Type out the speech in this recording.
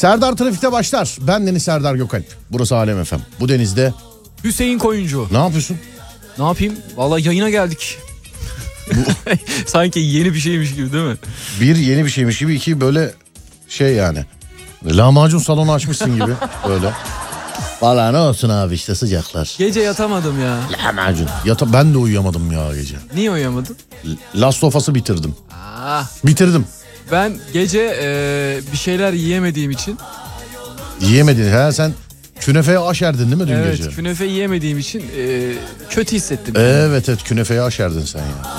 Serdar Trafik'te başlar. Ben Deniz Serdar Gökalp. Burası Alem FM. Bu denizde... Hüseyin Koyuncu. Ne yapıyorsun? Ne yapayım? Vallahi yayına geldik. Sanki yeni bir şeymiş gibi değil mi? Bir yeni bir şeymiş gibi, iki böyle şey yani. Lahmacun salonu açmışsın gibi böyle. Valla ne olsun abi işte sıcaklar. Gece yatamadım ya. Lahmacun. Ben de uyuyamadım ya gece. Niye uyuyamadın? Last of Us'ı bitirdim. Ah, Bitirdim. ben gece bir şeyler yiyemediğim için. Yiyemedin. Ha sen künefeye aşerdin değil mi dün gece? Evet, künefe yiyemediğim için kötü hissettim. Evet künefeye aşerdin sen ya.